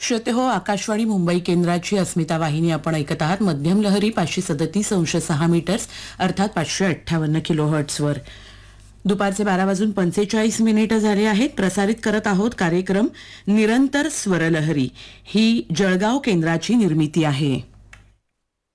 श्रोते हो, आकाशवाणी मुंबई केंद्राची अस्मिता वाहिनी आपण ऐकत आहात. मध्यम लहरी 537.6 मीटर्स अर्थात 558 किलोहर्ट्झवर. दुपारचे 12:45 झाले आहेत. प्रसारित करत आहोत कार्यक्रम निरंतर स्वरलहरी. ही जळगाव केंद्राची निर्मिती आहे.